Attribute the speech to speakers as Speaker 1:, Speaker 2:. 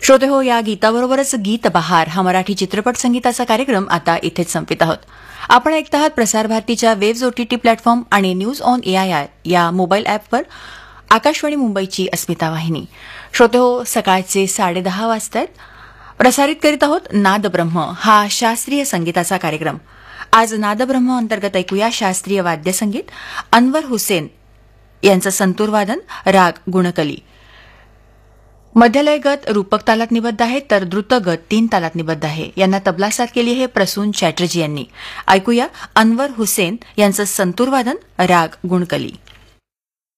Speaker 1: श्रोते हो, या गीताबरोबरच गीत बहार हा मराठी चित्रपट संगीताचा कार्यक्रम आता इथेच संपित आहोत. आपण ऐकत आहात प्रसार भारतीच्या वेव्ज ओटीटी प्लॅटफॉर्म आणि न्यूज ऑन एआयआर या मोबाईल ॲपवर आकाशवाणी मुंबईची अस्मिता वाहिनी. श्रोते हो, सकाळचे 10:30 वाजतायत. प्रसारित करीत आहोत नादब्रह्म हा शास्त्रीय संगीताचा कार्यक्रम. आज नादब्रह्म अंतर्गत ऐकूया शास्त्रीय वाद्यसंगीत. अनवर हुसेन यांचं संतूरवादन, राग गुणकली. मध्यलय गत रूपक तालात निबद्ध आहे, तर द्रुतगत 3 तालात निबद्ध आहे. यांना तबला साथ केली आहे प्रसून चॅटर्जी यांनी. ऐकूया अनवर हुसेन यांचं संतूरवादन, राग गुणकली.